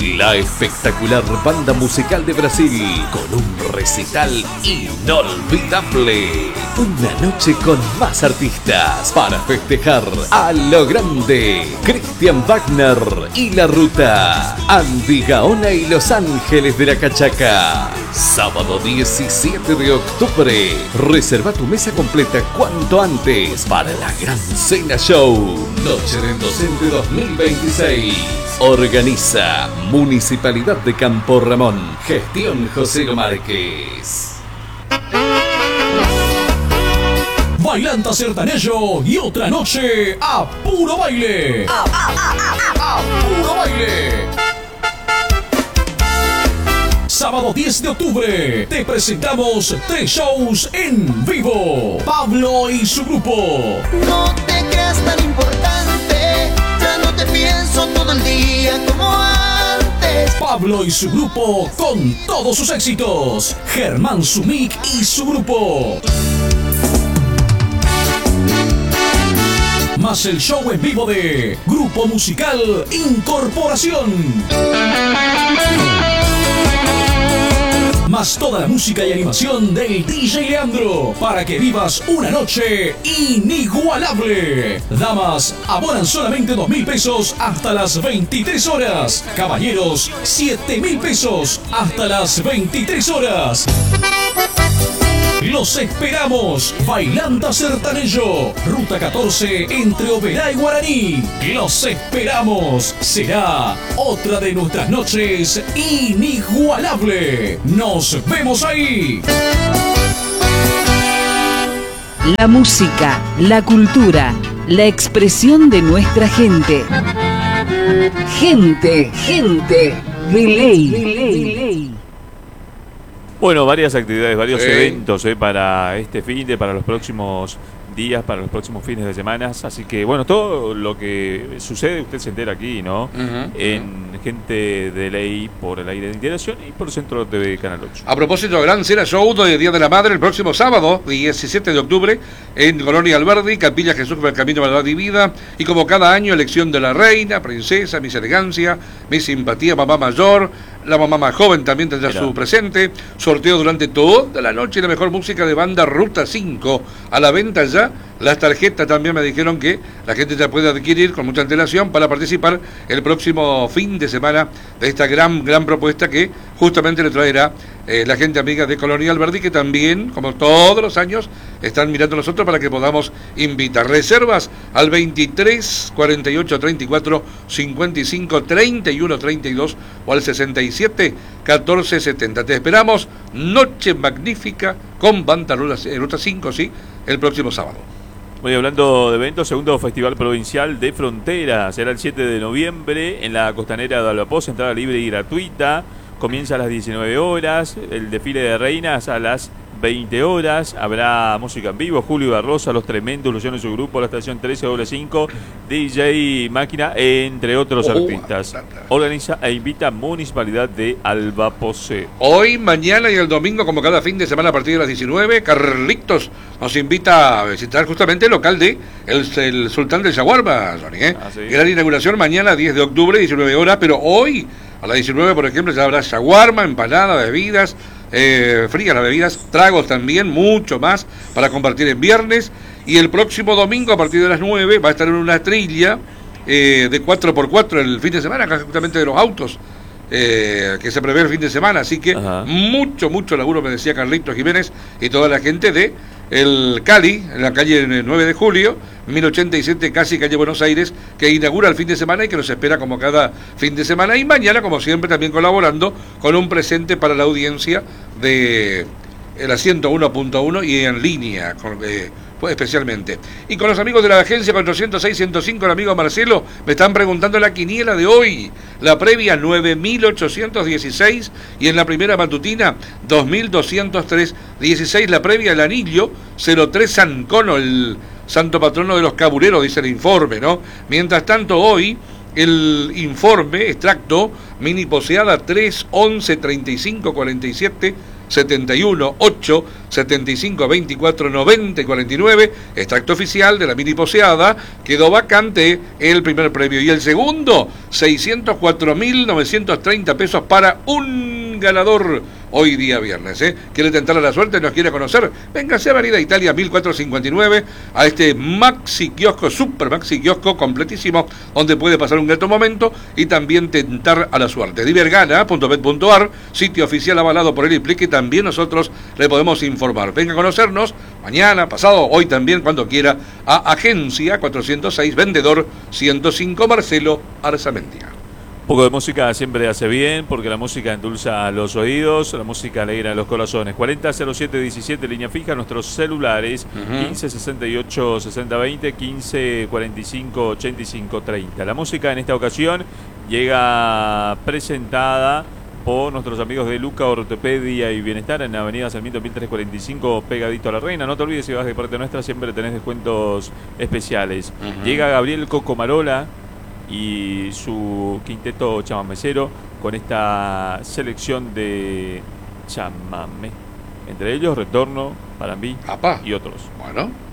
La espectacular banda musical de Brasil con un recital inolvidable. Una noche con más artistas para festejar a lo grande. Cristian Wagner y La Ruta. Andy Gaona y Los Ángeles de la Cachaca. Sábado 17 de octubre. Reserva tu mesa completa cuanto antes para la Gran Cena Show. Noche del Docente 2026. Organiza Municipalidad de Campo Ramón. Gestión José Márquez. Bailanta Sertanejo y otra noche a puro baile. A puro baile. Sábado 10 de octubre te presentamos 3 shows en vivo. Pablo y su grupo. No te creas tan importante, ya no te pienso todo el día como antes. Pablo y su grupo con todos sus éxitos. Germán Sumik y su grupo. Más el show en vivo de Grupo Musical Incorporación. Más toda la música y animación del DJ Leandro para que vivas una noche inigualable. Damas abonan solamente 2.000 pesos hasta las 23 horas. Caballeros, 7.000 pesos hasta las 23 horas. Los esperamos. Bailanta Sertanejo, Ruta 14 entre Oberá y Guaraní. Los esperamos. Será otra de nuestras noches inigualable. Nos vemos ahí. La música, la cultura, la expresión de nuestra gente. Gente de ley. Bueno, varias actividades, varios eventos para este fin de, para los próximos días, para los próximos fines de semana. Así que, bueno, todo lo que sucede, usted se entera aquí, ¿no? En Gente de Ley por el aire de integración y por el Centro TV Canal 8. A propósito, Gran Cena Show de Día de la Madre el próximo sábado, 17 de octubre, en Colonia Alberdi, Capilla Jesús por el Camino de la Verdad y Vida. Y como cada año, elección de la reina, princesa, Miss Elegancia, Miss Simpatía, mamá mayor. La mamá más joven también tendrá su presente. Sorteo durante toda la noche. La mejor música de banda Ruta 5. A la venta ya. Las tarjetas también me dijeron que la gente ya puede adquirir con mucha antelación para participar el próximo fin de semana de esta gran propuesta que justamente le traerá la gente amiga de Colonia Alberdi, que también, como todos los años, están mirando a nosotros para que podamos invitar. Reservas al 23 48 34 55 31 32 o al 67 14 70. Te esperamos. Noche magnífica con banda Ruta 5, sí, el próximo sábado. Voy hablando de eventos, segundo Festival Provincial de Fronteras. Será el 7 de noviembre en la Costanera de Albapoz, entrada libre y gratuita. Comienza a las 19 horas, el desfile de reinas a las 20 horas. Habrá música en vivo, Julio Barrosa, Los Tremendos, Luciano y su grupo, la estación 13W5, DJ Máquina, entre otros artistas. Organiza e invita Municipalidad de Albapoz. Hoy, mañana y el domingo, como cada fin de semana a partir de las 19, Carlitos nos invita a visitar justamente el local de el Sultán del Shawarma, Johnny, sí. Gran inauguración mañana, 10 de octubre, 19 horas, pero hoy a las 19, por ejemplo, ya habrá shawarma, empanada, bebidas, frías las bebidas, tragos también, mucho más para compartir en viernes. Y el próximo domingo, a partir de las 9, va a estar en una trilla de 4x4 el fin de semana, acá justamente de los autos, que se prevé el fin de semana. Así que mucho laburo, me decía Carlitos Jiménez y toda la gente de el Cali, en la calle 9 de julio, 1087, casi calle Buenos Aires, que inaugura el fin de semana y que nos espera como cada fin de semana. Y mañana, como siempre, también colaborando con un presente para la audiencia de la 101.1 y en línea, pues especialmente. Y con los amigos de la agencia 406-105, el amigo Marcelo, me están preguntando la quiniela de hoy. La previa 9.816 y en la primera matutina 2.203. 16 la previa, el anillo 03 San Cono, el santo patrono de los cabureros, dice el informe, ¿no? Mientras tanto, hoy el informe, extracto, mini poseada 3, 11, 35, 47, 71 8 75 24 90 y 49. Extracto oficial de la mini poseada. Quedó vacante el primer premio. Y el segundo, 604.930 pesos para un ganador. Hoy día viernes, ¿Quiere tentar a la suerte? ¿Nos quiere conocer? Véngase a Avenida Italia 1459 a este maxi kiosco, super maxi kiosco completísimo, donde puede pasar un grato momento y también tentar a la suerte. Divergana.bet.ar, sitio oficial avalado por el IPLIC, que también nosotros le podemos informar. Venga a conocernos mañana, pasado, hoy también, cuando quiera, a Agencia 406, Vendedor 105, Marcelo Arzamendia. Un poco de música siempre hace bien, porque la música endulza los oídos, la música alegra los corazones. 400717, línea fija, nuestros celulares, 1568-6020, 1545-8530. La música en esta ocasión llega presentada por nuestros amigos de Luca Ortopedia y Bienestar en Avenida Sarmiento 1345, pegadito a la Reina. No te olvides, si vas de parte nuestra, siempre tenés descuentos especiales. Llega Gabriel Cocomarola y su quinteto chamamecero con esta selección de chamamé, entre ellos Retorno, Parambí y otros. Bueno.